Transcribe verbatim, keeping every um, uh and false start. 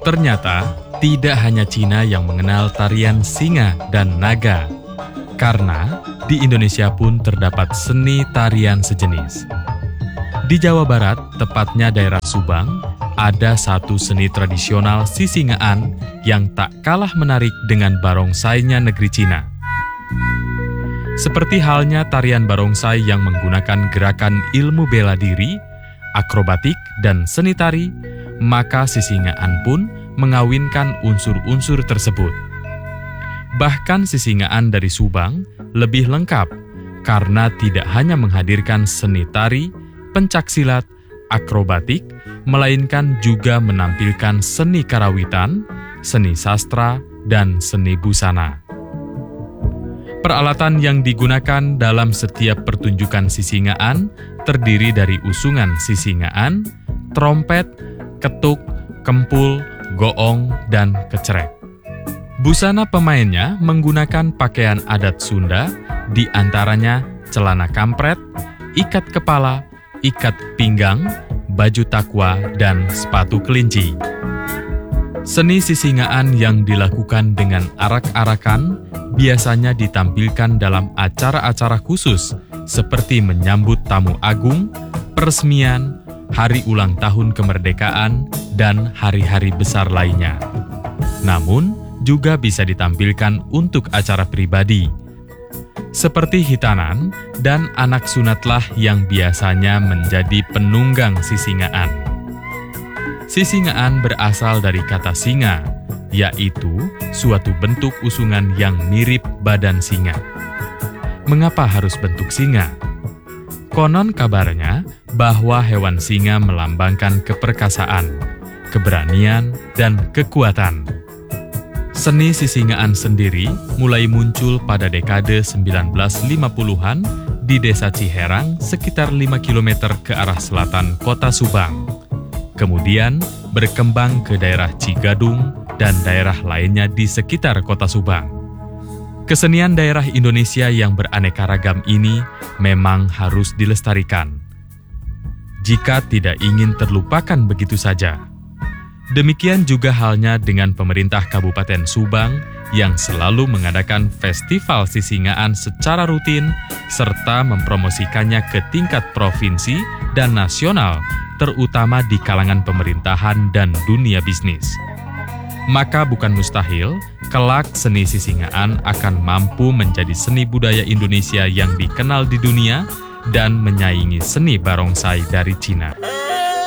Ternyata, tidak hanya Cina yang mengenal tarian singa dan naga, karena di Indonesia pun terdapat seni tarian sejenis. Di Jawa Barat, tepatnya daerah Subang, ada satu seni tradisional sisingaan yang tak kalah menarik dengan barongsainya negeri Cina. Seperti halnya tarian barongsai yang menggunakan gerakan ilmu bela diri, akrobatik, dan seni tari, maka sisingaan pun mengawinkan unsur-unsur tersebut. Bahkan sisingaan dari Subang lebih lengkap karena tidak hanya menghadirkan seni tari, pencaksilat, akrobatik, melainkan juga menampilkan seni karawitan, seni sastra, dan seni busana. Peralatan yang digunakan dalam setiap pertunjukan sisingaan terdiri dari usungan sisingaan, trompet, ketuk, kempul, goong, dan kecerek. Busana pemainnya menggunakan pakaian adat Sunda, di antaranya celana kampret, ikat kepala, ikat pinggang, baju takwa, dan sepatu kelinci. Seni sisingaan yang dilakukan dengan arak-arakan biasanya ditampilkan dalam acara-acara khusus seperti menyambut tamu agung, peresmian, hari ulang tahun kemerdekaan, dan hari-hari besar lainnya. Namun, juga bisa ditampilkan untuk acara pribadi, seperti hitanan dan anak sunatlah yang biasanya menjadi penunggang sisingaan. Sisingaan berasal dari kata singa, yaitu suatu bentuk usungan yang mirip badan singa. Mengapa harus bentuk singa? Konon kabarnya bahwa hewan singa melambangkan keperkasaan, keberanian, dan kekuatan. Seni sisingaan sendiri mulai muncul pada dekade sembilan belas lima puluhan di desa Ciherang sekitar lima kilometer ke arah selatan kota Subang. Kemudian berkembang ke daerah Cigadung dan daerah lainnya di sekitar kota Subang. Kesenian daerah Indonesia yang beraneka ragam ini memang harus dilestarikan, jika tidak ingin terlupakan begitu saja. Demikian juga halnya dengan pemerintah Kabupaten Subang yang selalu mengadakan festival sisingaan secara rutin serta mempromosikannya ke tingkat provinsi dan nasional, terutama di kalangan pemerintahan dan dunia bisnis. Maka bukan mustahil, kelak seni sisingaan akan mampu menjadi seni budaya Indonesia yang dikenal di dunia dan menyaingi seni barongsai dari Cina.